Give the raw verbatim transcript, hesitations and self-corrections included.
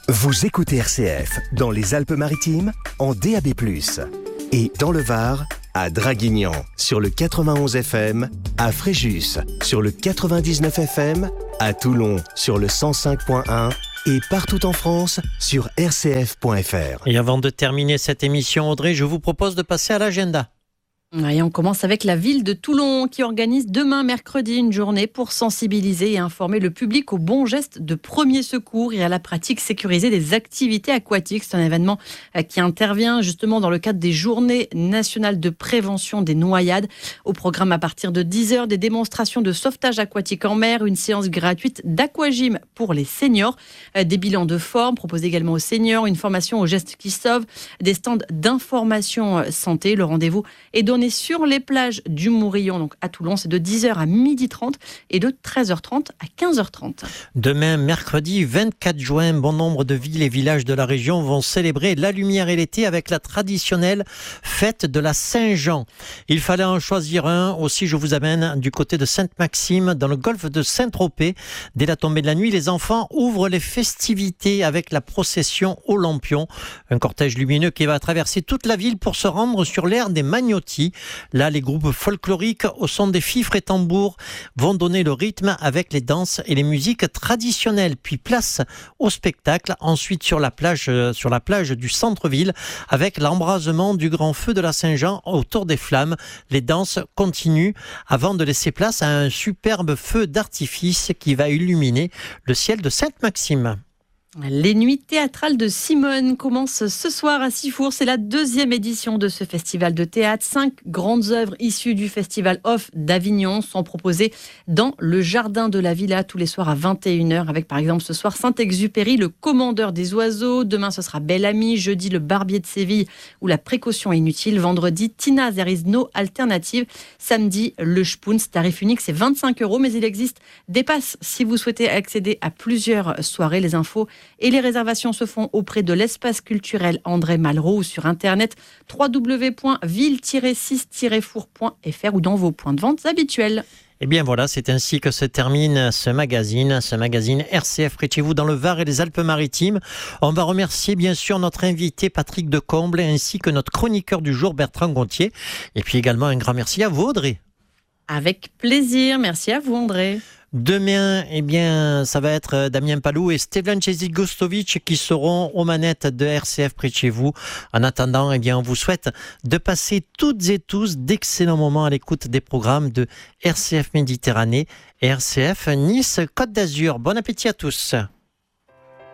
Vous écoutez R C F dans les Alpes-Maritimes en D A B plus, et dans le Var à Draguignan sur le quatre-vingt-onze F M, à Fréjus sur le quatre-vingt-dix-neuf F M, à Toulon sur le cent cinq point un et partout en France sur r c f point f r. Et avant de terminer cette émission, Audrey, je vous propose de passer à l'agenda. Et on commence avec la ville de Toulon qui organise demain mercredi une journée pour sensibiliser et informer le public aux bons gestes de premier secours et à la pratique sécurisée des activités aquatiques. C'est un événement qui intervient justement dans le cadre des journées nationales de prévention des noyades. Au programme à partir de dix heures, des démonstrations de sauvetage aquatique en mer, une séance gratuite d'aquagym pour les seniors, des bilans de forme proposés également aux seniors, une formation aux gestes qui sauvent, des stands d'information santé. Le rendez-vous est donné sur les plages du Mourillon, donc à Toulon. C'est de dix heures à midi trente et de treize heures trente à quinze heures trente. Demain, mercredi vingt-quatre juin, bon nombre de villes et villages de la région vont célébrer la lumière et l'été avec la traditionnelle fête de la Saint-Jean. Il fallait en choisir un. Aussi, je vous amène du côté de Sainte-Maxime, dans le golfe de Saint-Tropez. Dès la tombée de la nuit, les enfants ouvrent les festivités avec la procession au Lampion. Un cortège lumineux qui va traverser toute la ville pour se rendre sur l'aire des Magnotti. Là, les groupes folkloriques au son des fifres et tambours vont donner le rythme avec les danses et les musiques traditionnelles. Puis place au spectacle. Ensuite, sur la plage, sur la plage du centre-ville, avec l'embrasement du grand feu de la Saint-Jean autour des flammes. Les danses continuent avant de laisser place à un superbe feu d'artifice qui va illuminer le ciel de Sainte-Maxime. Les nuits théâtrales de Simone commencent ce soir à Sifour. C'est la deuxième édition de ce festival de théâtre. Cinq grandes œuvres issues du festival Off d'Avignon sont proposées dans le jardin de la Villa tous les soirs à vingt et une heures, avec par exemple ce soir Saint-Exupéry, le commandeur des oiseaux. Demain ce sera Belle Amie. Jeudi le Barbier de Séville ou La précaution inutile. Vendredi Tina There is no alternative. Samedi le Spoons. Tarif unique c'est vingt-cinq euros, mais il existe des passes si vous souhaitez accéder à plusieurs soirées. Les infos et les réservations se font auprès de l'espace culturel André Malraux ou sur internet w w w point ville tiret six tiret four point f r ou dans vos points de vente habituels. Et bien voilà, c'est ainsi que se termine ce magazine, ce magazine R C F près de chez vous dans le Var et les Alpes-Maritimes. On va remercier bien sûr notre invité Patrick Decomble ainsi que notre chroniqueur du jour Bertrand Gontier. Et puis également un grand merci à vous Audrey. Avec plaisir, merci à vous André. Demain, eh bien, ça va être Damien Palou et Stevan Gostovic qui seront aux manettes de R C F près de chez vous. En attendant, eh bien, on vous souhaite de passer toutes et tous d'excellents moments à l'écoute des programmes de R C F Méditerranée et R C F Nice Côte d'Azur. Bon appétit à tous.